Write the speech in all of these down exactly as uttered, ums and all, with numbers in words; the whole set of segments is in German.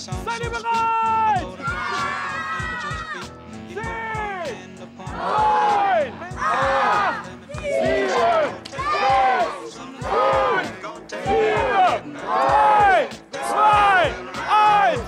Seid ihr bereit? zehn, neun, acht, sieben, sechs, fünf, vier, drei, zwei, eins.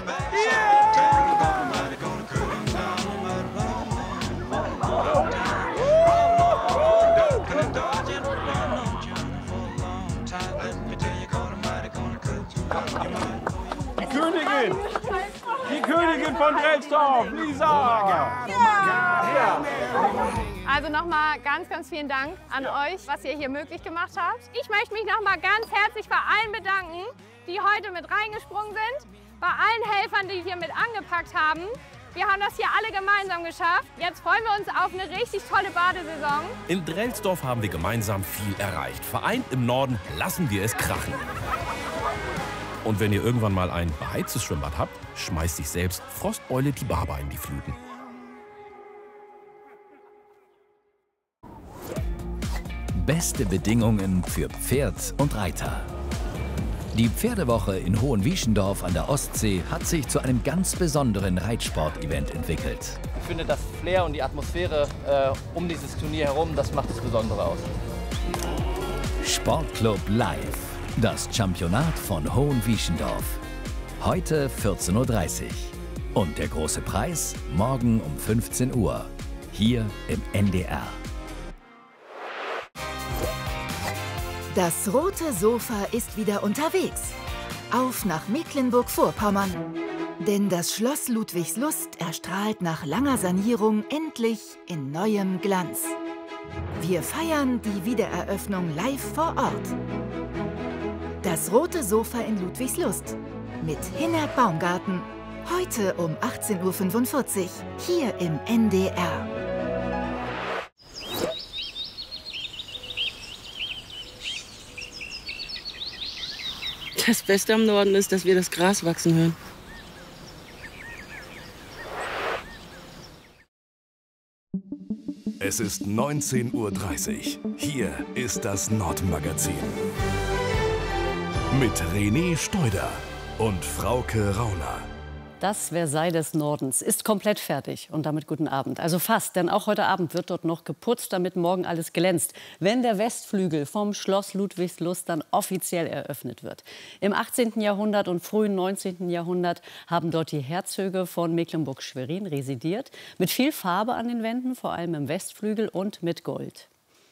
Die Königin! Die Königin von Drelsdorf, Lisa! Ja. Also nochmal ganz, ganz vielen Dank an euch, was ihr hier möglich gemacht habt. Ich möchte mich nochmal ganz herzlich bei allen bedanken, die heute mit reingesprungen sind, bei allen Helfern, die hier mit angepackt haben. Wir haben das hier alle gemeinsam geschafft. Jetzt freuen wir uns auf eine richtig tolle Badesaison. In Drelsdorf haben wir gemeinsam viel erreicht. Vereint im Norden lassen wir es krachen. Und wenn ihr irgendwann mal ein beheiztes Schwimmbad habt, schmeißt sich selbst Frostbeule die Barber in die Fluten. Beste Bedingungen für Pferd und Reiter. Die Pferdewoche in Hohenwieschendorf an der Ostsee hat sich zu einem ganz besonderen Reitsport-Event entwickelt. Ich finde, das Flair und die Atmosphäre äh, um dieses Turnier herum, das macht das Besondere aus. Sportclub Live, das Championat von Hohenwieschendorf. Heute vierzehn Uhr dreißig. Und der große Preis morgen um fünfzehn Uhr. Hier im N D R. Das rote Sofa ist wieder unterwegs. Auf nach Mecklenburg-Vorpommern. Denn das Schloss Ludwigslust erstrahlt nach langer Sanierung endlich in neuem Glanz. Wir feiern die Wiedereröffnung live vor Ort. Das rote Sofa in Ludwigslust mit Hinnerk Baumgarten. Heute um achtzehn Uhr fünfundvierzig hier im N D R. Das Beste am Norden ist, dass wir das Gras wachsen hören. Es ist neunzehn Uhr dreißig. Hier ist das Nordmagazin. Mit René Steuder und Frauke Rauner. Das Versailles des Nordens ist komplett fertig und damit guten Abend. Also fast, denn auch heute Abend wird dort noch geputzt, damit morgen alles glänzt, wenn der Westflügel vom Schloss Ludwigslust dann offiziell eröffnet wird. Im achtzehnten Jahrhundert und frühen neunzehnten Jahrhundert haben dort die Herzöge von Mecklenburg-Schwerin residiert, mit viel Farbe an den Wänden, vor allem im Westflügel und mit Gold.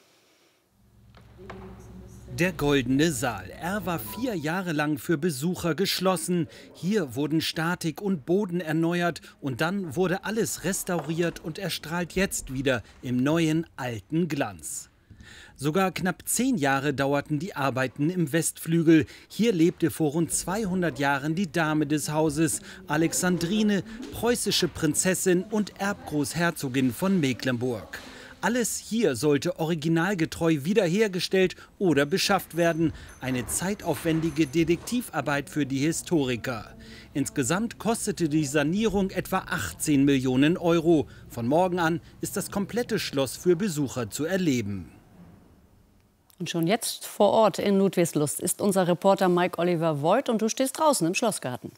Der Goldene Saal. Er war vier Jahre lang für Besucher geschlossen. Hier wurden Statik und Boden erneuert und dann wurde alles restauriert und erstrahlt jetzt wieder im neuen, alten Glanz. Sogar knapp zehn Jahre dauerten die Arbeiten im Westflügel. Hier lebte vor rund zweihundert Jahren die Dame des Hauses, Alexandrine, preußische Prinzessin und Erbgroßherzogin von Mecklenburg. Alles hier sollte originalgetreu wiederhergestellt oder beschafft werden. Eine zeitaufwendige Detektivarbeit für die Historiker. Insgesamt kostete die Sanierung etwa achtzehn Millionen Euro. Von morgen an ist das komplette Schloss für Besucher zu erleben. Und schon jetzt vor Ort in Ludwigslust ist unser Reporter Mike Oliver Voigt und du stehst draußen im Schlossgarten.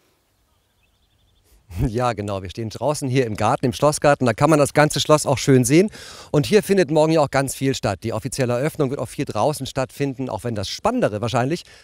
Ja, genau. Wir stehen draußen hier im Garten, im Schlossgarten. Da kann man das ganze Schloss auch schön sehen. Und hier findet morgen ja auch ganz viel statt. Die offizielle Eröffnung wird auch viel draußen stattfinden, auch wenn das Spannendere wahrscheinlich